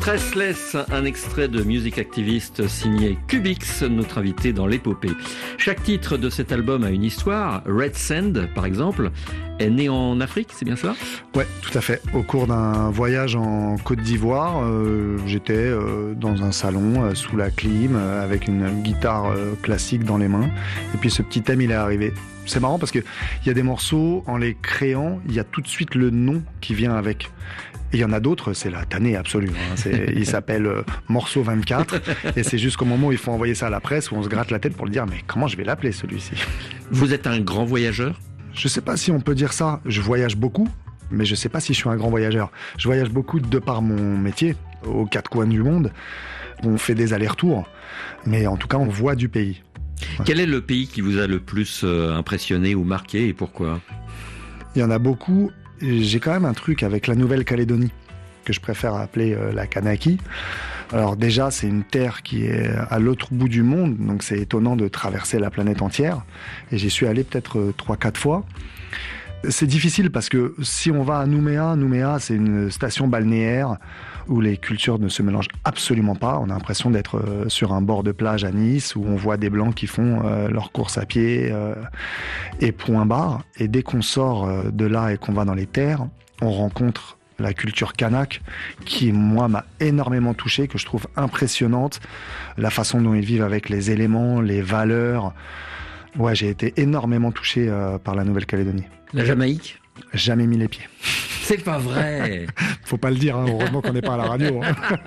Stressless, un extrait de Music Activist signé Cubix, notre invité dans l'épopée. Chaque titre de cet album a une histoire. Red Sand, par exemple, est né en Afrique, c'est bien ça ? Ouais, tout à fait. Au cours d'un voyage en Côte d'Ivoire, j'étais dans un salon sous la clim avec une guitare classique dans les mains. Et puis ce petit thème, il est arrivé. C'est marrant parce qu'il y a des morceaux, en les créant, il y a tout de suite le nom qui vient avec. Et il y en a d'autres, c'est la tannée absolue. Il s'appelle Morceau 24. Et c'est jusqu'au moment où il faut envoyer ça à la presse, où on se gratte la tête pour le dire, mais comment je vais l'appeler celui-ci ? Vous êtes un grand voyageur ? Je sais pas si on peut dire ça. Je voyage beaucoup, mais je sais pas si je suis un grand voyageur. Je voyage beaucoup de par mon métier, aux quatre coins du monde. On fait des allers-retours, mais en tout cas, on voit du pays. Ouais. Quel est le pays qui vous a le plus impressionné ou marqué et pourquoi ? Il y en a beaucoup. J'ai quand même un truc avec la Nouvelle-Calédonie, que je préfère appeler la Kanaki. Alors déjà, c'est une terre qui est à l'autre bout du monde, donc c'est étonnant de traverser la planète entière. Et j'y suis allé peut-être 3-4 fois. C'est difficile parce que si on va à Nouméa, c'est une station balnéaire où les cultures ne se mélangent absolument pas. On a l'impression d'être sur un bord de plage à Nice où on voit des Blancs qui font leur course à pied et point barre. Et dès qu'on sort de là et qu'on va dans les terres, on rencontre la culture kanak qui, moi, m'a énormément touché, que je trouve impressionnante. La façon dont ils vivent avec les éléments, les valeurs. Ouais, j'ai été énormément touché par la Nouvelle-Calédonie. La Jamaïque ? Jamais mis les pieds. C'est pas vrai. Faut pas le dire, hein, heureusement qu'on n'est pas à la radio.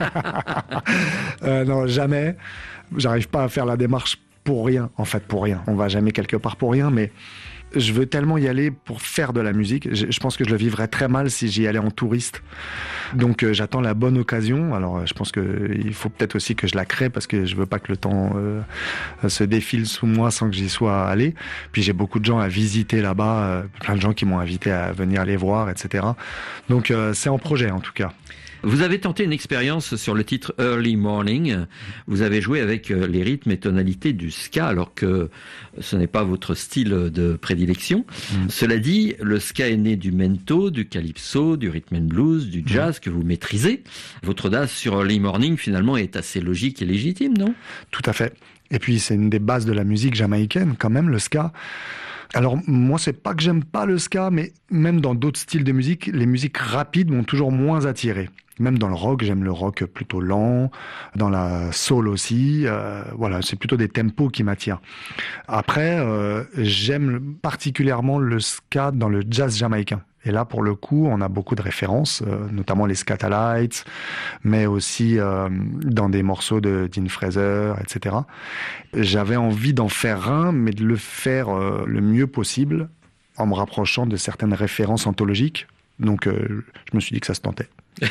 Non, jamais. J'arrive pas à faire la démarche pour rien, en fait, pour rien. On va jamais quelque part pour rien, mais je veux tellement y aller pour faire de la musique. Je pense que je le vivrais très mal si j'y allais en touriste. Donc j'attends la bonne occasion. Alors je pense qu'il faut peut-être aussi que je la crée parce que je veux pas que le temps se défile sous moi sans que j'y sois allé. Puis j'ai beaucoup de gens à visiter là-bas, plein de gens qui m'ont invité à venir les voir, etc. Donc c'est en projet en tout cas. Vous avez tenté une expérience sur le titre Early Morning. Vous avez joué avec les rythmes et tonalités du ska, alors que ce n'est pas votre style de prédilection. Cela dit, le ska est né du mento, du calypso, du rhythm and blues, du jazz que vous maîtrisez. Votre audace sur Early Morning, finalement, est assez logique et légitime, non ? Tout à fait. Et puis, c'est une des bases de la musique jamaïcaine, quand même, le ska. Alors, moi, c'est pas que j'aime pas le ska, mais même dans d'autres styles de musique, les musiques rapides m'ont toujours moins attiré. Même dans le rock, j'aime le rock plutôt lent, dans la soul aussi, voilà, c'est plutôt des tempos qui m'attirent. Après, j'aime particulièrement le ska dans le jazz jamaïcain. Et là, pour le coup, on a beaucoup de références, notamment les Skatalites, mais aussi dans des morceaux de Dean Fraser, etc. J'avais envie d'en faire un, mais de le faire le mieux possible, en me rapprochant de certaines références anthologiques. Donc, je me suis dit que ça se tentait.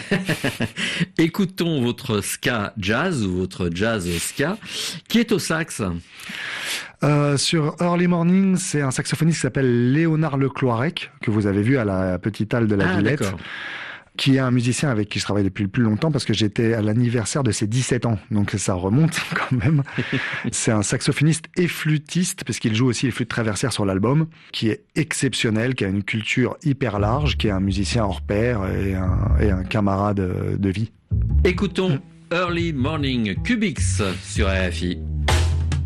Écoutons votre ska jazz ou votre jazz ska. Qui est au sax ? Sur Early Morning, c'est un saxophoniste qui s'appelle Léonard Lecloirec, que vous avez vu à la Petite Halle de la Villette, d'accord. Qui est un musicien avec qui je travaille depuis le plus longtemps parce que j'étais à l'anniversaire de ses 17 ans, donc ça remonte quand même. C'est un saxophoniste et flûtiste, parce qu'il joue aussi les flûtes traversières sur l'album, qui est exceptionnel, qui a une culture hyper large, qui est un musicien hors pair et un camarade de vie. Écoutons Early Morning Cubix sur RFI.